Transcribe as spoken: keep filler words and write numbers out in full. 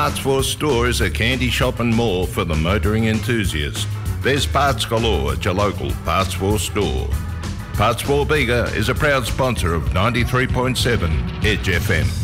Parts Force store is a candy shop and more for the motoring enthusiast. There's parts galore at your local Parts Force store. Parts for Bega is a proud sponsor of ninety-three point seven Edge F M.